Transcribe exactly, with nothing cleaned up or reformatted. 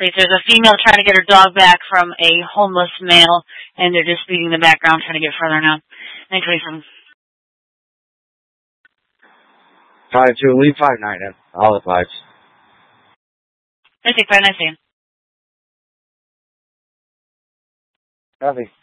Like, there's a female trying to get her dog back from a homeless male, and they're disputing in the background, trying to get further now. nine twenty-seven. five two, leave five nine in. All the fives. I take five nine, Nothing.